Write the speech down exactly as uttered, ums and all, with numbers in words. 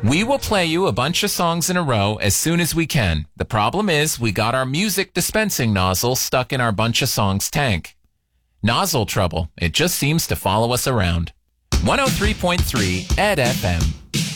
We will play you a bunch of songs in a row as soon as we can. The problem is we got our music dispensing nozzle stuck in our bunch of songs tank. Nozzle trouble. It just seems to follow us around. one oh three point three Ed F M.